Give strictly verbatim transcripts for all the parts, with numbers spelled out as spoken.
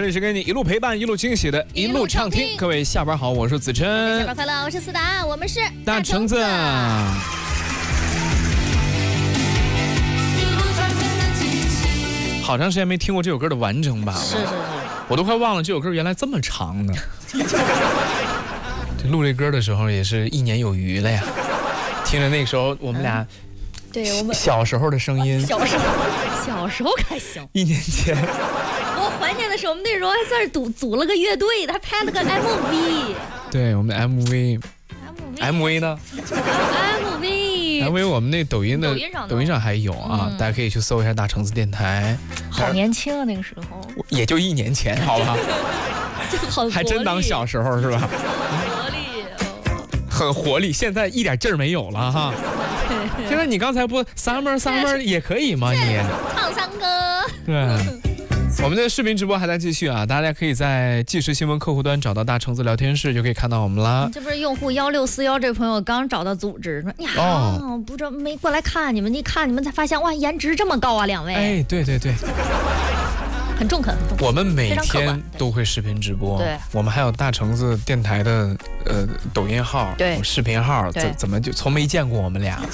里是给你一路陪伴一路惊喜的一路畅听。各位下班好，我是子琛。 下班快乐，我是思达，我们是大橙子。好长时间没听过这首歌的完整版了， 是是是， 我都快忘了这首歌原来这么长呢。这录这歌的时候也是一年有余了呀，听着那个时候我们俩、嗯， 对我们小时候的声音， 小时候小时候还行， 一年前。 我怀念的是我们那时候还算是组组了个乐队，还拍了个 M V。 对，我们的 M V，M V 呢 ？M V，M V 我们那抖音的抖音上抖音上还有啊、嗯，大家可以去搜一下大橙子电台。 好年轻啊，那个时候也就一年前，好吧？ 很还真当小时候是吧？ 活力， 很活力，现在一点劲儿没有了哈。其实你刚才不 summer summer 也可以吗？你唱山歌。 对。我们的视频直播还在继续啊，大家可以在即时新闻客户端找到大橙子聊天室，就可以看到我们啦。 这不是用户幺六四幺这朋友刚找到组织，说呀、哦，不知道没过来看你们，一看你们才发现哇，颜值这么高啊，两位。 哎，对对对， 很中肯。 我们每天都会视频直播， 对， 我们还有大橙子电台的呃抖音号、 对， 视频号，怎怎么就从没见过我们俩？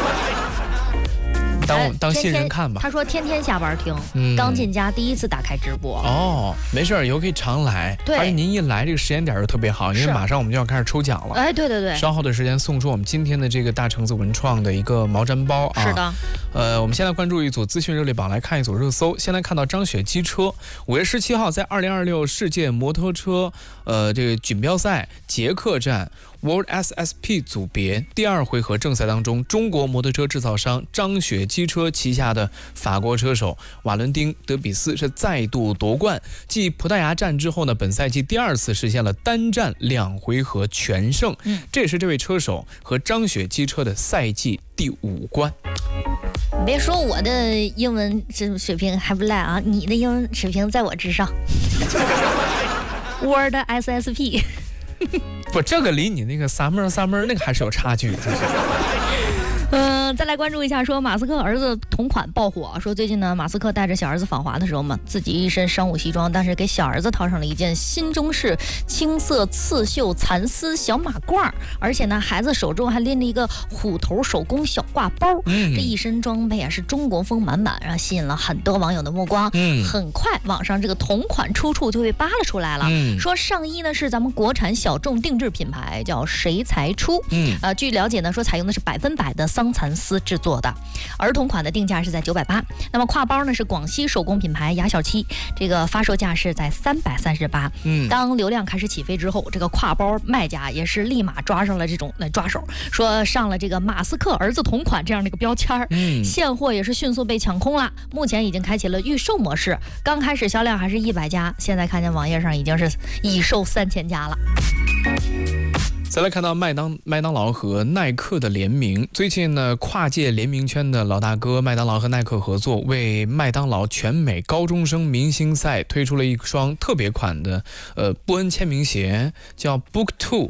当我当新人看吧。 他说天天下班听，嗯、刚进家第一次打开直播。 哦，没事，以后可以常来。 对， 而且您一来这个时间点就特别好，因为马上我们就要开始抽奖了。 哎，对对对， 稍后的时间送出我们今天的这个大橙子文创的一个毛毡包啊。 是的。 呃，我们现在关注一组资讯热力榜，来看一组热搜。先来看到张雪机车，五月十七号在二零二六世界摩托车呃这个锦标赛捷克站 World S S P 组别第二回合正赛当中，中国摩托车制造商张雪机车旗下的法国车手瓦伦丁·德比斯是再度夺冠。继葡萄牙站之后呢，本赛季第二次实现了单站两回合全胜，嗯，这也是这位车手和张雪机车的赛季第五冠。 你别说我的英文水平还不赖啊，你的英文水平在我之上。World S S P。 不，这个离你那个 summer summer 那个还是有差距的。 嗯、呃，再来关注一下，说马斯克儿子同款爆火。说最近呢，马斯克带着小儿子访华的时候嘛，自己一身商务西装，但是给小儿子套上了一件新中式青色刺绣蚕丝小马褂，而且呢，孩子手中还拎着一个虎头手工小挂包。嗯，这一身装备啊是中国风满满，然后吸引了很多网友的目光。嗯，很快网上这个同款出处就被扒拉出来了。嗯，说上衣呢是咱们国产小众定制品牌，叫谁才出。嗯，呃，据了解呢，说采用的是百分百的桑蚕丝制作的，儿童款的定价是在九百八，那么挎包呢是广西手工品牌雅小七，这个发售价是在三百三十八。嗯，当流量开始起飞之后，这个挎包卖家也是立马抓上了这种来抓手，说上了这个马斯克儿子同款这样的一个标签，嗯，现货也是迅速被抢空了，目前已经开启了预售模式，刚开始销量还是一百家，现在看见网页上已经是已售三千家了。 再来看到麦当麦当劳和耐克的联名，最近呢，跨界联名圈的老大哥麦当劳和耐克合作，为麦当劳全美高中生明星赛推出了一双特别款的呃布恩签名鞋，叫 Book Two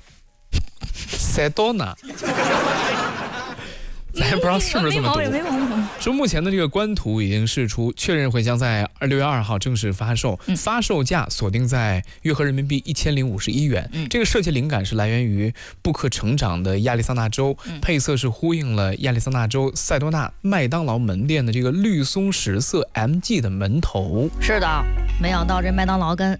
Sedona。咱也不知道是不是这么读。说目前的这个官图已经释出，确认会将在六月二号正式发售，嗯、发售价锁定在约合人民币一千零五十一元。嗯、这个设计灵感是来源于布克成长的亚利桑那州，嗯、配色是呼应了亚利桑那州塞多纳麦当劳门店的这个绿松石色 M G 的门头。 是的，没想到这麦当劳跟